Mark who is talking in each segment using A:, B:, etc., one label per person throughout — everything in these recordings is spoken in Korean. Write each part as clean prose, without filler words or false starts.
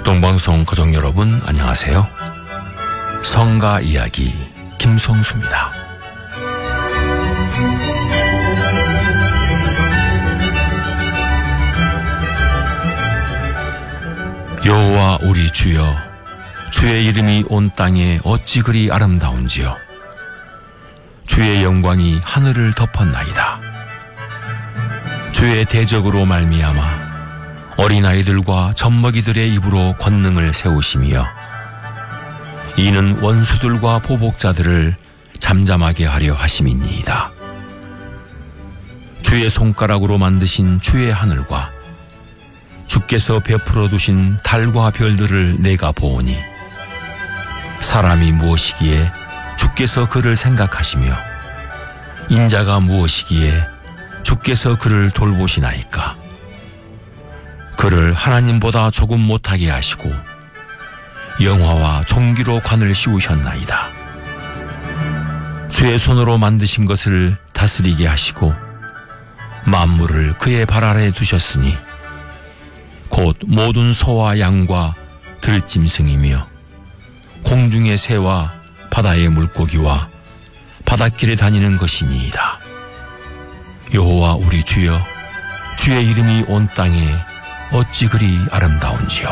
A: 율동방송 가족 여러분 안녕하세요. 성가 이야기 김성수입니다. 여호와 우리 주여, 주의 이름이 온 땅에 어찌 그리 아름다운지요. 주의 영광이 하늘을 덮었나이다. 주의 대적으로 말미암아 어린아이들과 젖먹이들의 입으로 권능을 세우시며 이는 원수들과 보복자들을 잠잠하게 하려 하심이니이다. 주의 손가락으로 만드신 주의 하늘과 주께서 베풀어 두신 달과 별들을 내가 보오니 사람이 무엇이기에 주께서 그를 생각하시며 인자가 무엇이기에 주께서 그를 돌보시나이까. 그를 하나님보다 조금 못하게 하시고 영화와 종기로 관을 씌우셨나이다. 주의 손으로 만드신 것을 다스리게 하시고 만물을 그의 발 아래 두셨으니 곧 모든 소와 양과 들짐승이며 공중의 새와 바다의 물고기와 바닷길에 다니는 것이니이다. 여호와 우리 주여, 주의 이름이 온 땅에 어찌 그리 아름다운지요.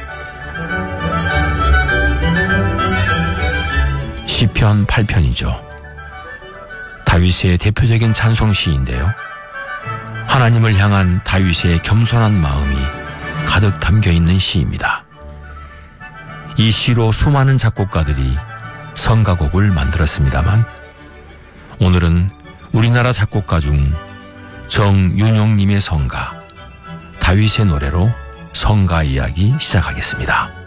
A: 시편 8편이죠. 다윗의 대표적인 찬송시인데요. 하나님을 향한 다윗의 겸손한 마음이 가득 담겨있는 시입니다. 이 시로 수많은 작곡가들이 성가곡을 만들었습니다만 오늘은 우리나라 작곡가 중 정윤용님의 성가 다윗의 노래로 성가 이야기 시작하겠습니다.